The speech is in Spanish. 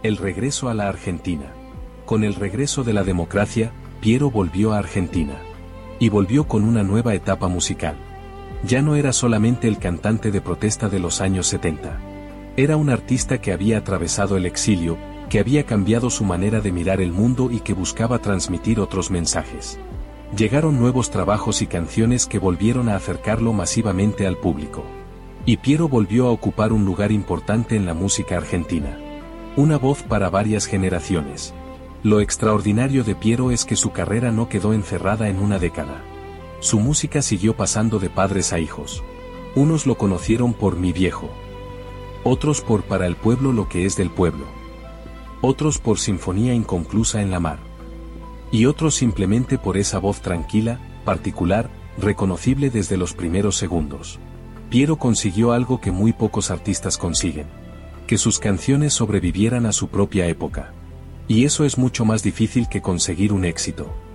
El regreso a la Argentina. Con el regreso de la democracia, Piero volvió a Argentina. Y volvió con una nueva etapa musical. Ya no era solamente el cantante de protesta de los años 70. Era un artista que había atravesado el exilio, que había cambiado su manera de mirar el mundo y que buscaba transmitir otros mensajes. Llegaron nuevos trabajos y canciones que volvieron a acercarlo masivamente al público. Y Piero volvió a ocupar un lugar importante en la música argentina. Una voz para varias generaciones. Lo extraordinario de Piero es que su carrera no quedó encerrada en una década. Su música siguió pasando de padres a hijos. Unos lo conocieron por Mi Viejo. Otros por Para el Pueblo lo que es del pueblo. Otros por Sinfonía inconclusa en la mar. Y otros simplemente por esa voz tranquila, particular, reconocible desde los primeros segundos. Piero consiguió algo que muy pocos artistas consiguen. Que sus canciones sobrevivieran a su propia época. Y eso es mucho más difícil que conseguir un éxito.